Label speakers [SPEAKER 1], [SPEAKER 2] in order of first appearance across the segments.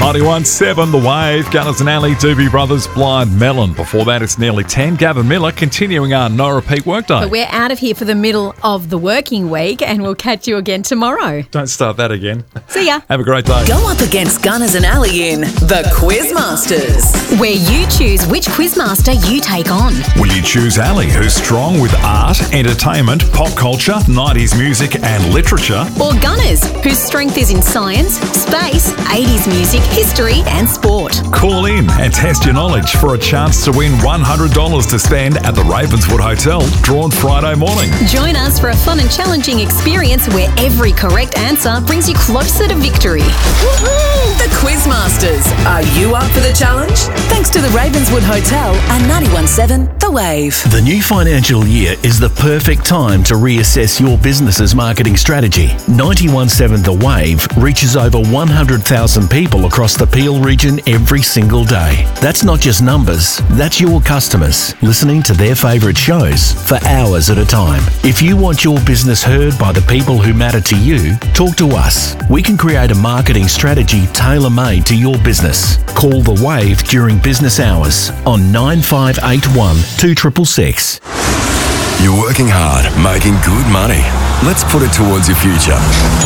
[SPEAKER 1] 91.7 The Wave, Gunners and Ali, Doobie Brothers, Blind Melon. Before that, it's nearly 10. Gavin Miller continuing our no repeat workday.
[SPEAKER 2] But we're out of here for the middle of the working week, and we'll catch you again tomorrow.
[SPEAKER 1] Don't start that again.
[SPEAKER 2] See ya.
[SPEAKER 1] Have a great day.
[SPEAKER 3] Go up against Gunners and Ali in The Quizmasters,
[SPEAKER 2] where you choose which quizmaster you take on.
[SPEAKER 1] Will you choose Ali, who's strong with art, entertainment, pop culture, 90s music and literature?
[SPEAKER 2] Or Gunners, whose strength is in science, space, 80s music, history and sport.
[SPEAKER 1] Call in and test your knowledge for a chance to win $100 to spend at the Ravenswood Hotel, drawn Friday morning.
[SPEAKER 2] Join us for a fun and challenging experience where every correct answer brings you closer to victory.
[SPEAKER 3] Woohoo! The Quizmasters. Are you up for the challenge? Thanks to the Ravenswood Hotel and 91.7 The Wave.
[SPEAKER 4] The new financial year is the perfect time to reassess your business's marketing strategy. 91.7 The Wave reaches over 100,000 people across the Peel region every single day. That's not just numbers, that's your customers listening to their favourite shows for hours at a time. If you want your business heard by the people who matter to you, talk to us. We can create a marketing strategy tailor-made to your business. Call The Wave during business hours on 9581 2666.
[SPEAKER 5] You're working hard, making good money. Let's put it towards your future.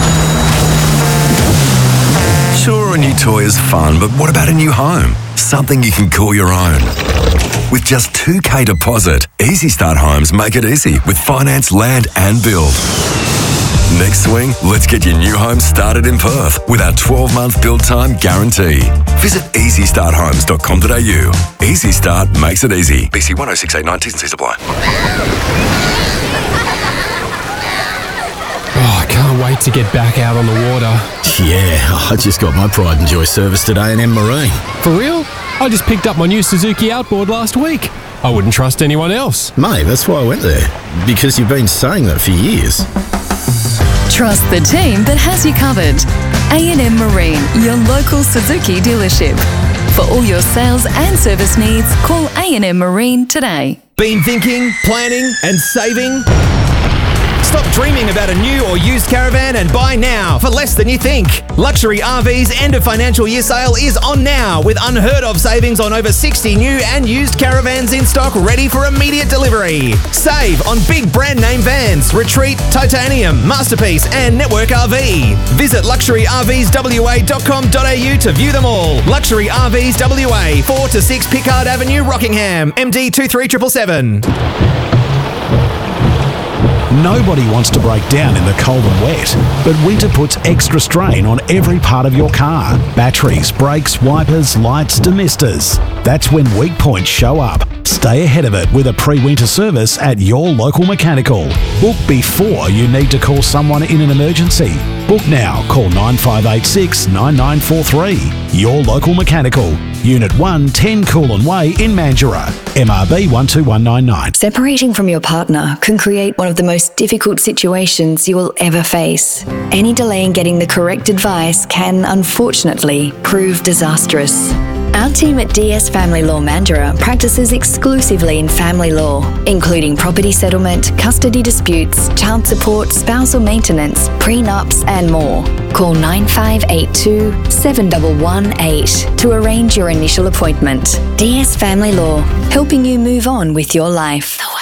[SPEAKER 5] Sure, a new toy is fun, but what about a new home? Something you can call your own. With just $2,000 deposit, Easy Start Homes make it easy with finance, land and build. Next swing, let's get your new home started in Perth with our 12-month build time guarantee. Visit easystarthomes.com.au. Easy Start makes it easy. BC 10689 T's and C's apply.
[SPEAKER 6] Oh, I can't wait to get back out on the water.
[SPEAKER 7] Yeah, I just got my Pride and Joy service today in M Marine.
[SPEAKER 6] For real? I just picked up my new Suzuki Outboard last week. I wouldn't trust anyone else.
[SPEAKER 7] Mate, that's why I went there. Because you've been saying that for years.
[SPEAKER 8] Trust the team that has you covered. A&M Marine, your local Suzuki dealership. For all your sales and service needs, call A&M Marine today.
[SPEAKER 9] Been thinking, planning and saving? Stop dreaming about a new or used caravan and buy now for less than you think. Luxury RV's end of financial year sale is on now with unheard of savings on over 60 new and used caravans in stock ready for immediate delivery. Save on big brand name vans, Retreat, Titanium, Masterpiece and Network RV. Visit luxuryRVsWA.com.au to view them all. Luxury RVs WA, 4 to 6 Pickard Avenue, Rockingham, MD 23777.
[SPEAKER 10] Nobody wants to break down in the cold and wet, but winter puts extra strain on every part of your car. Batteries, brakes, wipers, lights, demisters. That's when weak points show up. Stay ahead of it with a pre-winter service at your local mechanical. Book before you need to call someone in an emergency. Book now. Call 9586 9943. Your local mechanical. Unit 1, 10 Coolin Way in Mandurah. MRB 12199.
[SPEAKER 8] Separating from your partner can create one of the most difficult situations you will ever face. Any delay in getting the correct advice can, unfortunately, prove disastrous. Our team at DS Family Law Mandurah practices exclusively in family law, including property settlement, custody disputes, child support, spousal maintenance, prenups, and more. Call 9582 7118 to arrange your initial appointment. DS Family Law, helping you move on with your life.